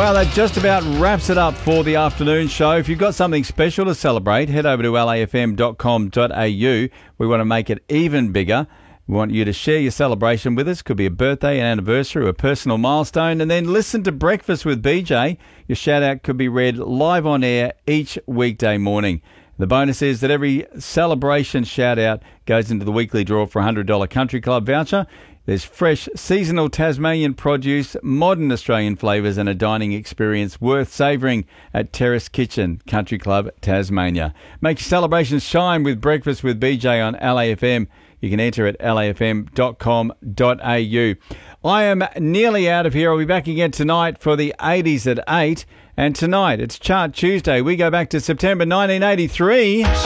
Well, that just about wraps it up for the afternoon show. If you've got something special to celebrate, head over to lafm.com.au. We want to make it even bigger. We want you to share your celebration with us. Could be a birthday, an anniversary, or a personal milestone. And then listen to Breakfast with BJ. Your shout-out could be read live on air each weekday morning. The bonus is that every celebration shout-out goes into the weekly draw for a $100 Country Club voucher. There's fresh, seasonal Tasmanian produce, modern Australian flavours and a dining experience worth savouring at Terrace Kitchen, Country Club, Tasmania. Make your celebrations shine with Breakfast with BJ on LAFM. You can enter at lafm.com.au. I am nearly out of here. I'll be back again tonight for the 80s at 8. And tonight, it's Chart Tuesday. We go back to September 1983.